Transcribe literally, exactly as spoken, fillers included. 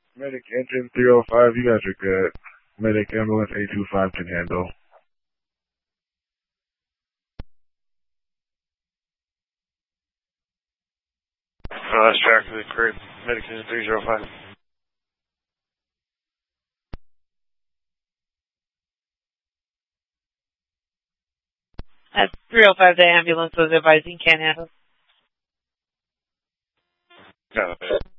Medic engine three oh five, you guys are good. Medic ambulance eight two five can handle. Uh, that's track for the crew. Medic engine three oh five. That's three oh five, the ambulance was advising can't handle. Got it.